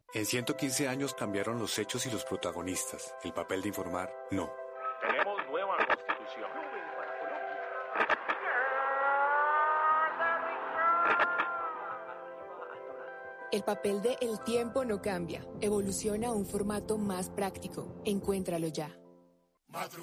En 115 años cambiaron los hechos y los protagonistas. El papel de informar, no. Tenemos nueva constitución. El papel de El Tiempo no cambia. Evoluciona a un formato más práctico. Encuéntralo ya.